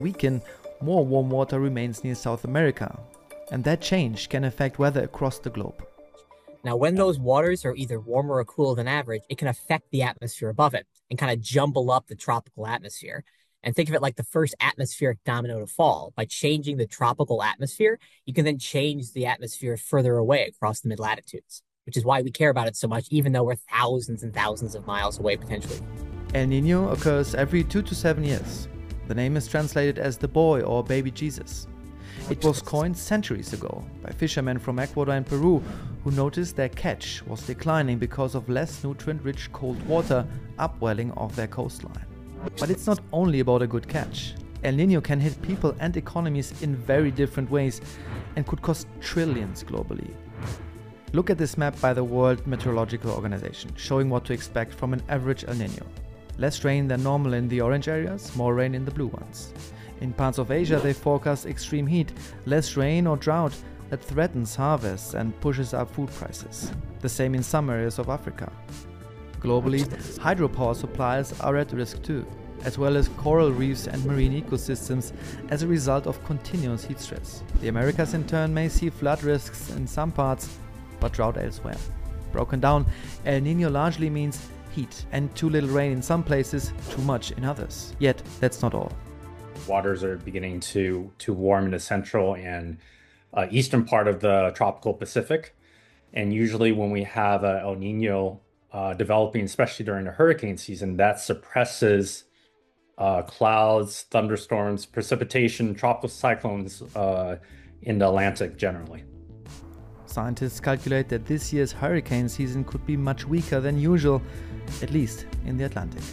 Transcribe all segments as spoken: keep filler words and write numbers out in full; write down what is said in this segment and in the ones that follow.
weaken, more warm water remains near South America, and that change can affect weather across the globe. Now, when those waters are either warmer or cooler than average, it can affect the atmosphere above it and kind of jumble up the tropical atmosphere. And think of it like the first atmospheric domino to fall. By changing the tropical atmosphere, you can then change the atmosphere further away across the mid-latitudes, which is why we care about it so much, even though we're thousands and thousands of miles away, potentially. El Niño occurs every two to seven years. The name is translated as the boy or baby Jesus. It was coined centuries ago by fishermen from Ecuador and Peru who noticed their catch was declining because of less nutrient-rich cold water upwelling off their coastline. But it's not only about a good catch. El Niño can hit people and economies in very different ways and could cost trillions globally. Look at this map by the World Meteorological Organization, showing what to expect from an average El Niño. Less rain than normal in the orange areas, more rain in the blue ones. In parts of Asia, they forecast extreme heat, less rain or drought that threatens harvests and pushes up food prices. The same in some areas of Africa. Globally, hydropower supplies are at risk too, as well as coral reefs and marine ecosystems as a result of continuous heat stress. The Americas in turn may see flood risks in some parts, but drought elsewhere. Broken down, El Niño largely means heat and too little rain in some places, too much in others. Yet, that's not all. Waters are beginning to, to warm in the central and uh, eastern part of the tropical Pacific. And usually when we have a El Niño uh, developing, especially during the hurricane season, that suppresses uh, clouds, thunderstorms, precipitation, tropical cyclones uh, in the Atlantic generally. Scientists calculate that this year's hurricane season could be much weaker than usual, at least in the Atlantic.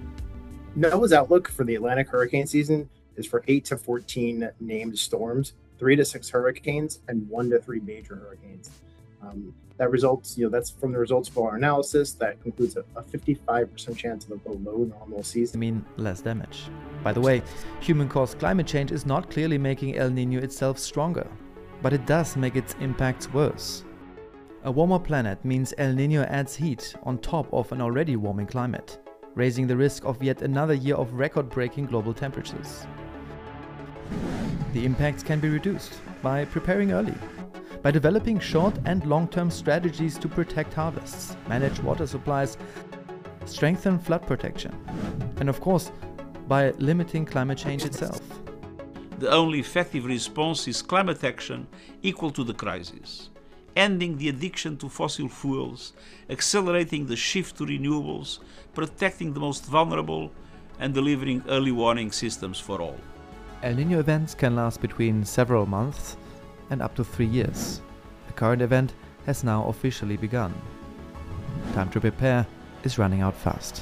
NOAA's outlook for the Atlantic hurricane season is for eight to fourteen named storms, three to six hurricanes, and one to three major hurricanes. Um, that results, you know, that's from the results of our analysis. That concludes a, a fifty-five percent chance of a below normal season. I mean, less damage. By the way, human-caused climate change is not clearly making El Niño itself stronger, but it does make its impacts worse. A warmer planet means El Niño adds heat on top of an already warming climate, raising the risk of yet another year of record-breaking global temperatures. The impacts can be reduced by preparing early, by developing short and long-term strategies to protect harvests, manage water supplies, strengthen flood protection, and of course, by limiting climate change itself. The only effective response is climate action equal to the crisis, ending the addiction to fossil fuels, accelerating the shift to renewables, protecting the most vulnerable, and delivering early warning systems for all. El Niño events can last between several months and up to three years. The current event has now officially begun. Time to prepare is running out fast.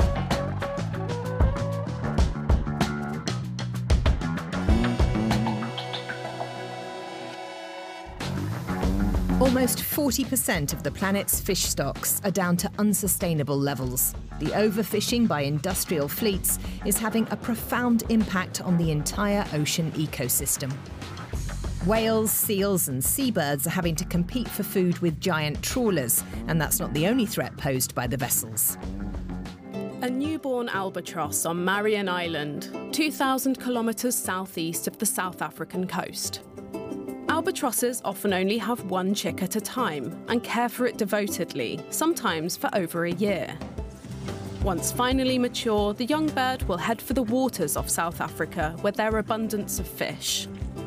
Almost forty percent of the planet's fish stocks are down to unsustainable levels. The overfishing by industrial fleets is having a profound impact on the entire ocean ecosystem. Whales, seals and seabirds are having to compete for food with giant trawlers, and that's not the only threat posed by the vessels. A newborn albatross on Marion Island, two thousand kilometres southeast of the South African coast. Albatrosses often only have one chick at a time and care for it devotedly, sometimes for over a year. Once finally mature, the young bird will head for the waters off South Africa, where there are abundance of fish.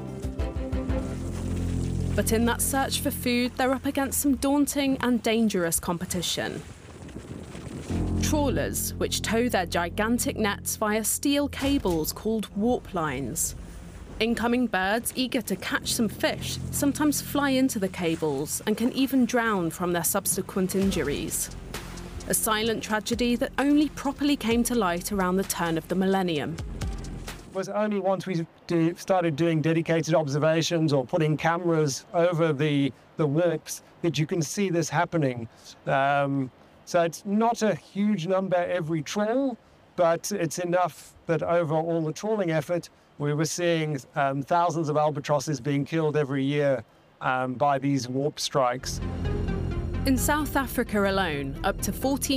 But in that search for food, they're up against some daunting and dangerous competition. Trawlers, which tow their gigantic nets via steel cables called warp lines. Incoming birds, eager to catch some fish, sometimes fly into the cables and can even drown from their subsequent injuries. A silent tragedy that only properly came to light around the turn of the millennium. It was only once we do, started doing dedicated observations or putting cameras over the, the works that you can see this happening. Um, so it's not a huge number every trawl, but it's enough that over all the trawling effort, we were seeing um, thousands of albatrosses being killed every year um, by these warp strikes. In South Africa alone, up to fourteen